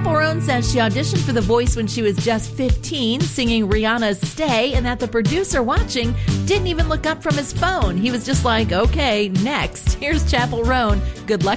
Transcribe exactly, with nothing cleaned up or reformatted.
Chappell Roan says she auditioned for The Voice when she was just fifteen, singing Rihanna's Stay, and that the producer watching didn't even look up from his phone. He was just like, okay, next. Here's Chappell Roan. Good luck.